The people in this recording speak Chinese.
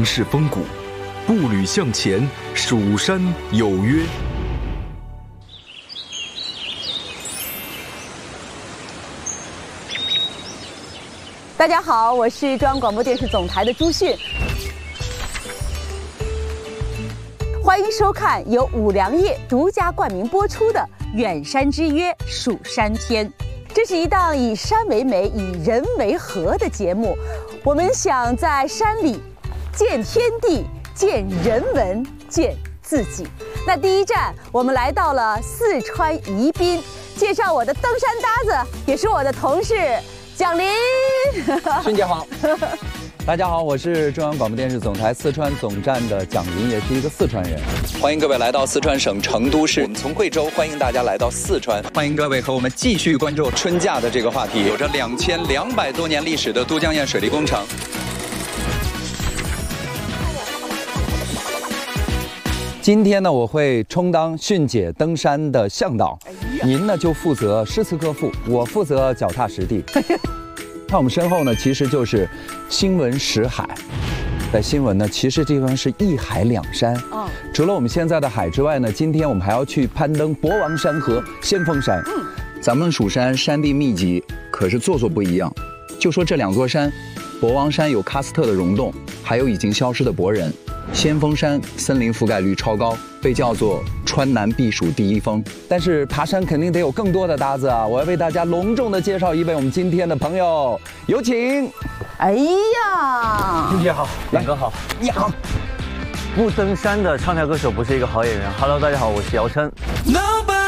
势风骨，步履向前，蜀山有约。 大家好，我是中央广播电视总台的朱迅，欢迎收看由五粮液独家冠名播出的《远山之约·蜀山篇》。这是一档以山为媒、以人为和的节目。我们想在山里见天地、见人文、见自己。那第一站，我们来到了四川宜宾，介绍我的登山搭子，也是我的同事蒋林。 迅姐好。大家好，我是中央广播电视总台四川总站的蒋林，也是一个四川人。欢迎各位来到四川省成都市，我们从贵州欢迎大家来到四川，欢迎各位和我们继续关注春假的这个话题。有着2200多年历史的都江堰水利工程。今天呢，我会充当迅姐登山的向导，您呢就负责诗词歌赋，我负责脚踏实地。看我们身后呢，其实就是新闻识海。在新闻呢，其实这地方是一海两山。除了我们现在的海之外呢，今天我们还要去攀登博王山和先锋山。咱们蜀山山地密集，可是座座不一样。就说这2座山，博王山有喀斯特的溶洞，还有已经消失的博人。先锋山森林覆盖率超高，被叫做川南避暑第一峰。但是爬山肯定得有更多的搭子啊！我要为大家隆重的介绍一位我们今天的朋友，有请。 哎呀， 迅姐好，两哥好， 你好。 不登山的唱跳歌手不是一个好演员。Hello， 大家好，我是姚琛。 No